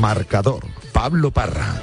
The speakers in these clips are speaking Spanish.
Marcador. Pablo Parra.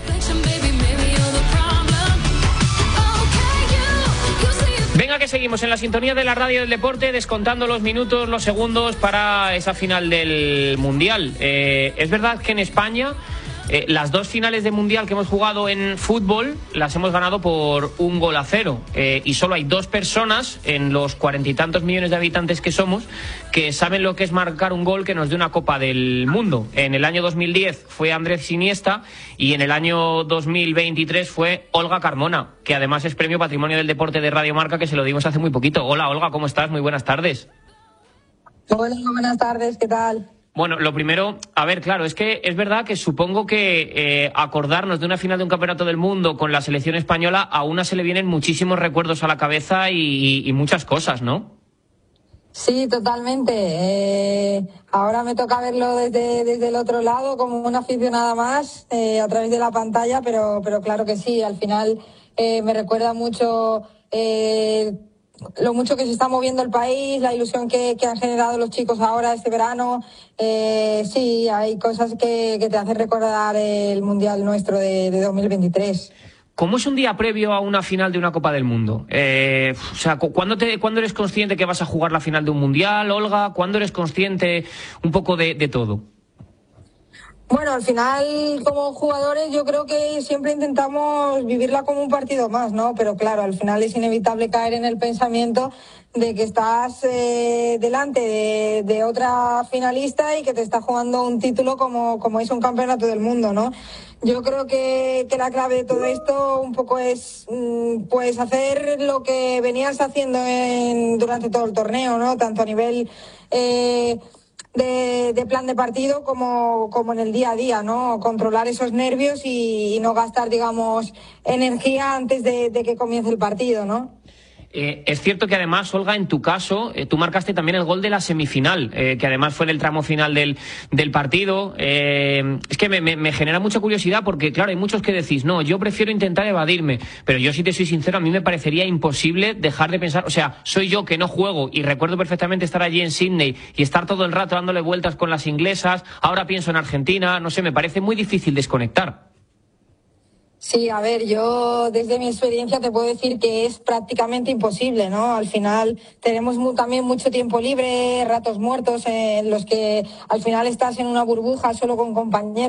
Venga, que seguimos en la sintonía de la radio del deporte, descontando los minutos, los segundos para esa final del Mundial. Es verdad que en España las dos finales de Mundial que hemos jugado en fútbol las hemos ganado por 1-0 y solo hay dos personas en los 40 y tantos millones de habitantes que somos que saben lo que es marcar un gol que nos dé una Copa del Mundo. En el año 2010 fue Andrés Iniesta y en el año 2023 fue Olga Carmona, que además es premio Patrimonio del Deporte de Radio Marca, que se lo dimos hace muy poquito. Hola Olga, ¿cómo estás? Muy buenas tardes. Hola, buenas tardes, ¿qué tal? Bueno, lo primero, a ver, claro, es que es verdad que supongo que acordarnos de una final de un campeonato del mundo con la selección española, a una se le vienen muchísimos recuerdos a la cabeza y muchas cosas, ¿no? Sí, totalmente. Ahora me toca verlo desde el otro lado, como una aficionada más, a través de la pantalla, pero claro que sí, al final me recuerda mucho lo mucho que se está moviendo el país, la ilusión que han generado los chicos ahora este verano. Sí, hay cosas que te hacen recordar el Mundial nuestro de 2023. ¿Cómo es un día previo a una final de una Copa del Mundo? O sea, ¿cuándo eres consciente que vas a jugar la final de un Mundial, Olga? ¿Cuándo eres consciente un poco de todo? Bueno, al final, como jugadores, yo creo que siempre intentamos vivirla como un partido más, ¿no? Pero claro, al final es inevitable caer en el pensamiento de que estás delante de otra finalista y que te está jugando un título como es un campeonato del mundo, ¿no? Yo creo que la clave de todo esto un poco es pues hacer lo que venías haciendo durante todo el torneo, ¿no? Tanto a nivel de plan de partido como en el día a día, ¿no? Controlar esos nervios y no gastar, digamos, energía antes de que comience el partido, ¿no? Es cierto que además, Olga, en tu caso, tú marcaste también el gol de la semifinal, que además fue en el tramo final del partido. Es que me genera mucha curiosidad porque, claro, hay muchos que decís, no, yo prefiero intentar evadirme, pero yo, si te soy sincero, a mí me parecería imposible dejar de pensar, o sea, soy yo que no juego y recuerdo perfectamente estar allí en Sydney y estar todo el rato dándole vueltas con las inglesas, ahora pienso en Argentina, no sé, me parece muy difícil desconectar. Sí, a ver, yo desde mi experiencia te puedo decir que es prácticamente imposible, ¿no? Al final tenemos también mucho tiempo libre, ratos muertos en los que al final estás en una burbuja solo con compañeros.